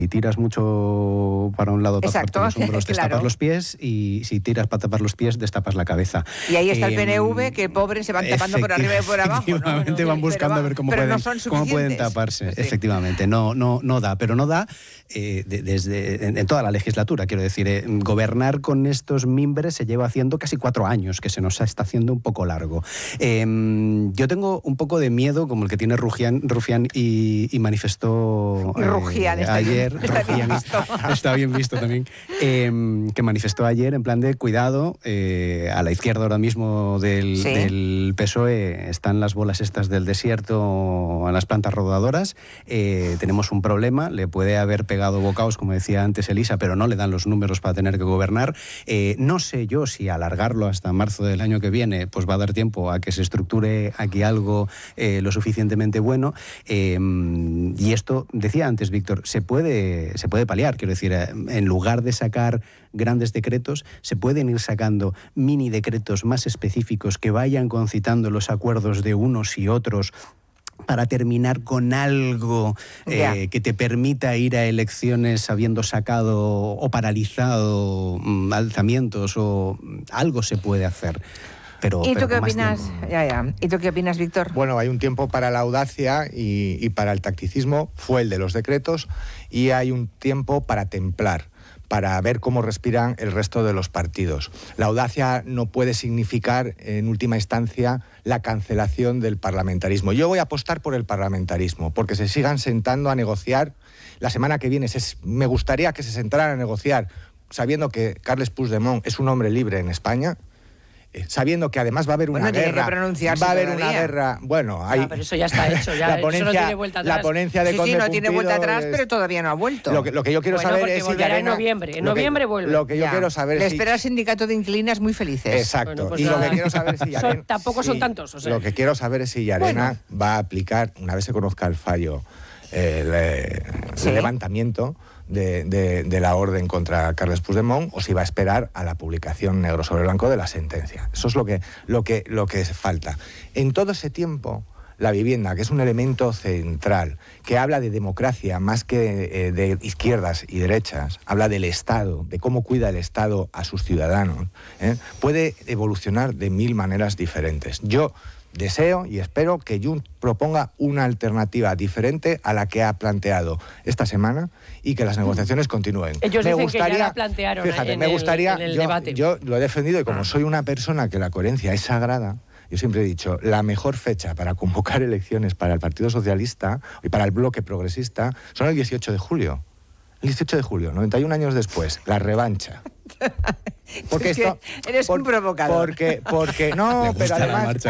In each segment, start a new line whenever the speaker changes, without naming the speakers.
Si tiras mucho para un lado, taparte los hombros, te tapas los pies, y si tiras para tapar los pies, destapas la cabeza.
Y ahí está el PNV, que pobres se van tapando por arriba y por abajo.
Efectivamente, van buscando a ver cómo pueden taparse. Sí. Efectivamente, no da, pero no da en toda la legislatura, quiero decir. Gobernar con estos mimbres se lleva haciendo casi 4 años, que se nos está haciendo un poco largo. Yo tengo un poco de miedo, como el que tiene Rufián, y manifestó ayer. Está bien visto también, que manifestó ayer en plan de cuidado, a la izquierda ahora mismo del PSOE están las bolas estas del desierto en las plantas rodadoras. Tenemos un problema, le puede haber pegado bocaos, como decía antes Elisa, pero no le dan los números para tener que gobernar. No sé yo si alargarlo hasta marzo del año que viene pues va a dar tiempo a que se estructure aquí algo lo suficientemente bueno, y esto, decía antes Víctor, se puede paliar, quiero decir, en lugar de sacar grandes decretos, se pueden ir sacando mini decretos más específicos que vayan concitando los acuerdos de unos y otros para terminar con algo que te permita ir a elecciones habiendo sacado o paralizado alzamientos, o algo se puede hacer.
¿Y tú qué opinas? ¿Y tú qué opinas, Víctor?
Bueno, hay un tiempo para la audacia y para el tacticismo, fue el de los decretos, y hay un tiempo para templar, para ver cómo respiran el resto de los partidos. La audacia no puede significar, en última instancia, la cancelación del parlamentarismo. Yo voy a apostar por el parlamentarismo, porque se sigan sentando a negociar. La semana que viene me gustaría que se sentaran a negociar, sabiendo que Carles Puigdemont es un hombre libre en España, sabiendo que además va a haber una guerra. Va a haber una guerra. Bueno, hay...
pero eso ya está hecho. Ya,
la ponencia,
eso no tiene vuelta atrás.
La ponencia de Conde
no tiene vuelta atrás, pero todavía no ha vuelto.
Lo que yo quiero saber es si
volverá en noviembre. En noviembre vuelve.
Lo que yo quiero saber es
si... Le espera el sindicato de inquilinas muy felices.
Exacto. Bueno, pues y lo que quiero saber es si Llarena...
Tampoco son tantos. O sea.
Lo que quiero saber es si Llarena va a aplicar, una vez se conozca el fallo, el levantamiento de la orden contra Carles Puigdemont, o si va a esperar a la publicación negro sobre blanco de la sentencia. Eso es lo que falta. En todo ese tiempo, la vivienda, que es un elemento central, que habla de democracia más que de izquierdas y derechas, habla del Estado, de cómo cuida el Estado a sus ciudadanos, puede evolucionar de 1000 maneras diferentes. Yo deseo y espero que Junts proponga una alternativa diferente a la que ha planteado esta semana y que las negociaciones continúen.
Ellos dicen que ya la plantearon.
Fíjate, me gustaría, yo lo he defendido, y como soy una persona que la coherencia es sagrada, yo siempre he dicho, la mejor fecha para convocar elecciones para el Partido Socialista y para el bloque progresista son el 18 de julio. El 18 de julio, 91 años después, la revancha.
Porque esto, eres un provocador.
Porque no, pero además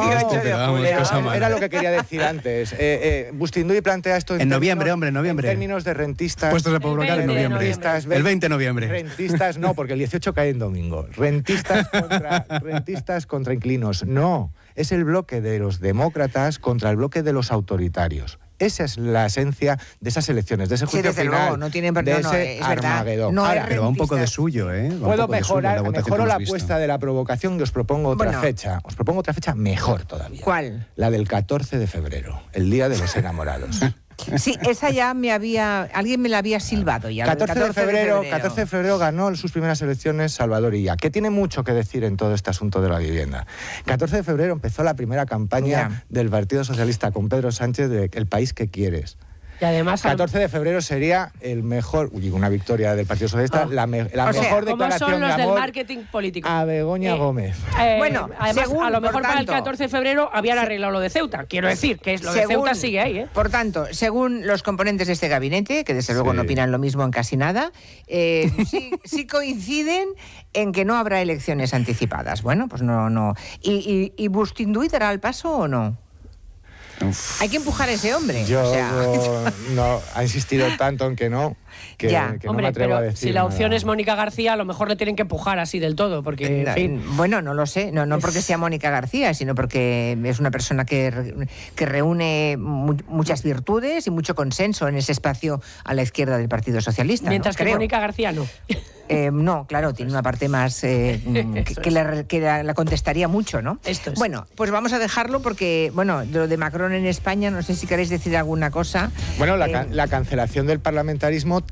era lo que quería decir antes. Bustinduy plantea esto
en noviembre, en
términos de rentistas.
Puestos a provocar en noviembre. El 20 de noviembre.
Rentistas no, porque el 18 cae en domingo. Rentistas contra inquilinos. No, es el bloque de los demócratas contra el bloque de los autoritarios. Esa es la esencia de esas elecciones, de ese juicio final,
no tiene,
de ese Armagedón.
Pero va un poco de suyo,
Puedo mejorar, mejoro la apuesta de la provocación y os propongo otra fecha. Os propongo otra fecha mejor todavía.
¿Cuál?
La del 14 de febrero, el Día de los Enamorados.
Sí, esa ya alguien me la había silbado ya.
14 de febrero ganó sus primeras elecciones Salvador Illa, que tiene mucho que decir en todo este asunto de la vivienda. 14 de febrero empezó la primera campaña del Partido Socialista con Pedro Sánchez de El país que quieres.
Y además,
14 de febrero sería el mejor, una victoria del Partido Socialista, la mejor declaración de amor
del marketing político
a Begoña Gómez.
Bueno, además, a lo mejor para el 14 de febrero habían arreglado lo de Ceuta. Quiero decir que lo de Ceuta sigue ahí.
Por tanto, según los componentes de este gabinete, que desde luego no opinan lo mismo en casi nada, sí coinciden en que no habrá elecciones anticipadas. Bueno, pues no. ¿Y Bustinduy dará el paso o no? Hay que empujar a ese hombre.
No, ha insistido tanto en que no, que no me atrevo a decir.
Si la opción es Mónica García, a lo mejor le tienen que empujar así del todo, porque, en fin.
Bueno, no lo sé, no porque sea Mónica García, sino porque es una persona que reúne muchas virtudes y mucho consenso en ese espacio a la izquierda del Partido Socialista.
Mientras que Mónica García no.
No, claro, tiene una parte más que la contestaría mucho, ¿no?
Esto es.
Bueno, pues vamos a dejarlo porque, bueno, lo de Macron en España, no sé si queréis decir alguna cosa.
Bueno, la cancelación del parlamentarismo